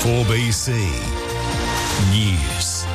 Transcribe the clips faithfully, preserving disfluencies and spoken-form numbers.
four B C News.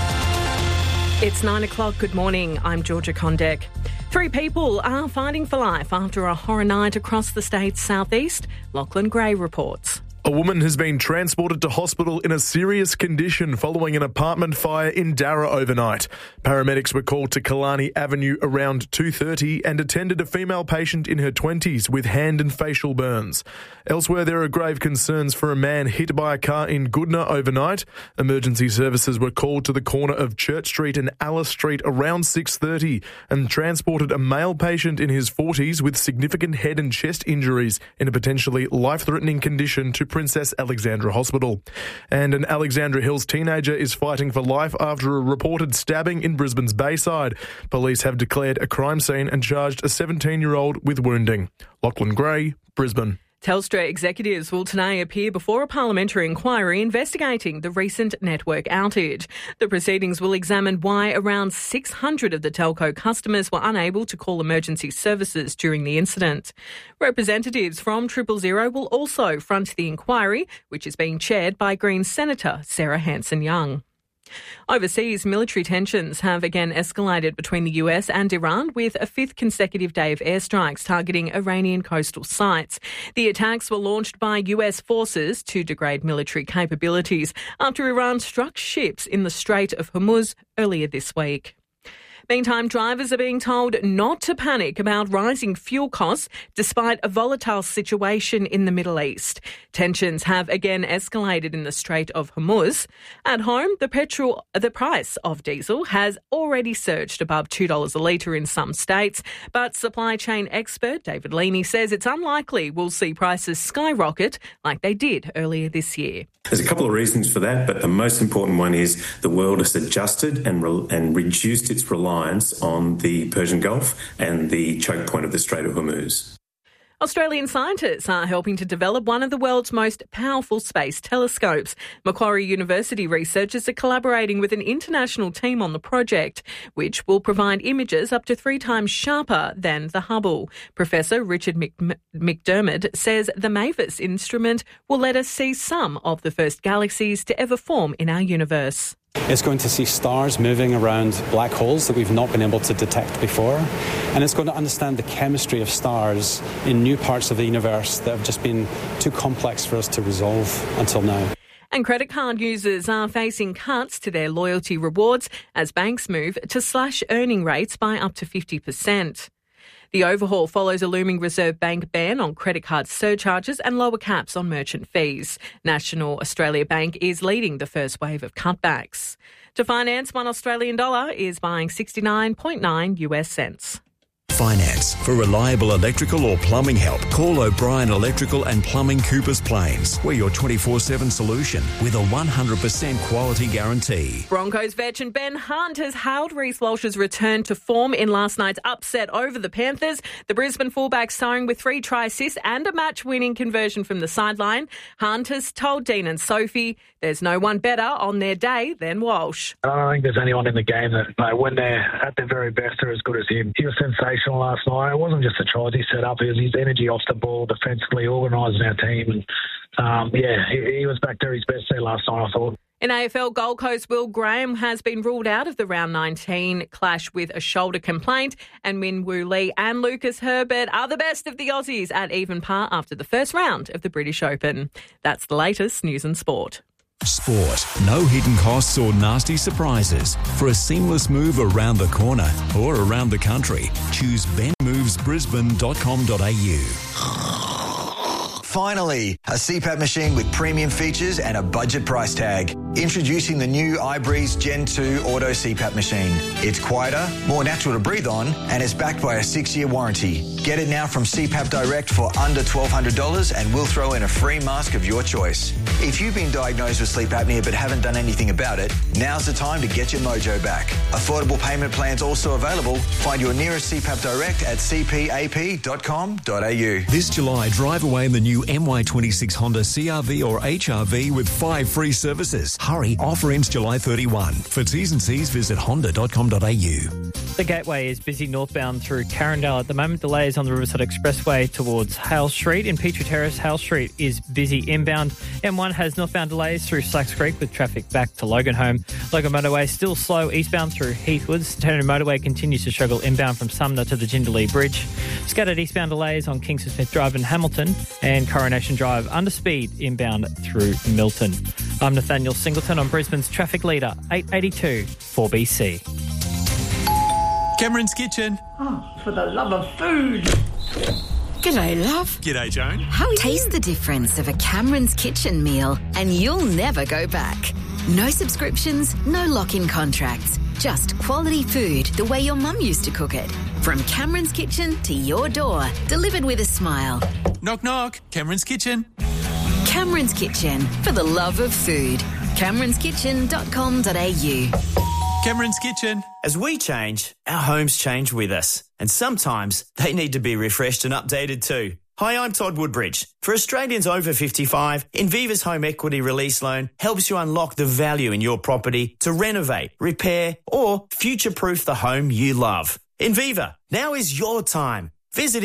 It's nine o'clock. Good morning. I'm Georgia Condek. Three people are fighting for life after a horror night across the state's southeast. Lachlan Gray reports. A woman has been transported to hospital in a serious condition following an apartment fire in Darra overnight. Paramedics were called to Killarney Avenue around two thirty and attended a female patient in her twenties with hand and facial burns. Elsewhere, there are grave concerns for a man hit by a car in Goodna overnight. Emergency services were called to the corner of Church Street and Alice Street around six thirty and transported a male patient in his forties with significant head and chest injuries in a potentially life-threatening condition to Princess Alexandra Hospital. And an Alexandra Hills teenager is fighting for life after a reported stabbing in Brisbane's Bayside. Police have declared a crime scene and charged a seventeen-year-old with wounding. Lachlan Gray, Brisbane. Telstra executives will today appear before a parliamentary inquiry investigating the recent network outage. The proceedings will examine why around six hundred of the telco customers were unable to call emergency services during the incident. Representatives from Triple Zero will also front the inquiry, which is being chaired by Greens Senator Sarah Hanson-Young. Overseas, military tensions have again escalated between the U S and Iran, with a fifth consecutive day of airstrikes targeting Iranian coastal sites. The attacks were launched by U S forces to degrade military capabilities after Iran struck ships in the Strait of Hormuz earlier this week. Meantime, drivers are being told not to panic about rising fuel costs despite a volatile situation in the Middle East. Tensions have again escalated in the Strait of Hormuz. At home, the petrol, the price of diesel has already surged above two dollars a litre in some states, but supply chain expert David Leaney says it's unlikely we'll see prices skyrocket like they did earlier this year. There's a couple of reasons for that, but the most important one is the world has adjusted and re- and reduced its reliance on the Persian Gulf and the choke point of the Strait of Hormuz. Australian scientists are helping to develop one of the world's most powerful space telescopes. Macquarie University researchers are collaborating with an international team on the project, which will provide images up to three times sharper than the Hubble. Professor Richard McDermott says the MAVIS instrument will let us see some of the first galaxies to ever form in our universe. It's going to see stars moving around black holes that we've not been able to detect before. And it's going to understand the chemistry of stars in new parts of the universe that have just been too complex for us to resolve until now. And credit card users are facing cuts to their loyalty rewards as banks move to slash earning rates by up to fifty percent. The overhaul follows a looming Reserve Bank ban on credit card surcharges and lower caps on merchant fees. National Australia Bank is leading the first wave of cutbacks. To finance, one Australian dollar is buying sixty-nine point nine US cents. Finance. For reliable electrical or plumbing help, call O'Brien Electrical and Plumbing Coopers Plains. We're your twenty-four seven solution with a one hundred percent quality guarantee. Broncos veteran Ben Hunt has hailed Reece Walsh's return to form in last night's upset over the Panthers. The Brisbane fullback starring with three try assists and a match-winning conversion from the sideline. Hunt has told Dean and Sophie there's no one better on their day than Walsh. I don't think there's anyone in the game that, you know, when they're at their very best, are as good as him. He was sensational last night. It wasn't just the tries he set up, it was his energy off the ball, defensively organising our team. And um, yeah, he, he was back to his best there last night, I thought. In A F L, Gold Coast Will Graham has been ruled out of the round nineteen clash with a shoulder complaint, and Min Woo Lee and Lucas Herbert are the best of the Aussies at even par after the first round of the British Open. That's the latest news and sport. Sport. No hidden costs or nasty surprises. For a seamless move around the corner or around the country, choose ben moves brisbane dot com dot a u. Finally, a C PAP machine with premium features and a budget price tag. Introducing the new iBreeze Gen two Auto C PAP machine. It's quieter, more natural to breathe on, and it's backed by a six-year warranty. Get it now from C PAP Direct for under twelve hundred dollars and we'll throw in a free mask of your choice. If you've been diagnosed with sleep apnea but haven't done anything about it, now's the time to get your mojo back. Affordable payment plans also available. Find your nearest C PAP Direct at c p a p dot com dot a u. This July, drive away in the new M Y twenty-six Honda C R V or H R V with five free services. Hurry, offer ends July thirty-first. For T's and C's, visit honda dot com dot a u. The Gateway is busy northbound through Carindale at the moment. Delays on the Riverside Expressway towards Hale Street. In Petrie Terrace, Hale Street is busy inbound. M one has northbound delays through Slacks Creek with traffic back to Loganholme. Logan Motorway still slow eastbound through Heathwood. Centenary Motorway continues to struggle inbound from Sumner to the Jindalee Bridge. Scattered eastbound delays on Kingston Smith Drive in Hamilton and Coronation Drive under speed inbound through Milton. I'm Nathaniel Singleton on Brisbane's traffic leader, eight eighty-two four B C. Cameron's Kitchen. Oh, for the love of food. G'day, love. G'day, Joan. How Taste the difference of a Cameron's Kitchen meal and you'll never go back. No subscriptions, no lock-in contracts. Just quality food the way your mum used to cook it. From Cameron's Kitchen to your door, delivered with a smile. Knock, knock. Cameron's Kitchen. Cameron's Kitchen, for the love of food. camerons kitchen dot com dot a u. Cameron's Kitchen. As we change, our homes change with us. And sometimes they need to be refreshed and updated too. Hi, I'm Todd Woodbridge. For Australians over fifty-five, Inviva's Home Equity Release Loan helps you unlock the value in your property to renovate, repair or future-proof the home you love. Inviva, now is your time. Visit